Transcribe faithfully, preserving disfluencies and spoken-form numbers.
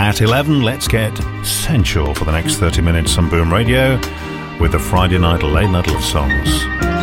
At eleven, let's get sensual for the next thirty minutes on Boom Radio with the Friday Night Late Night Love Songs.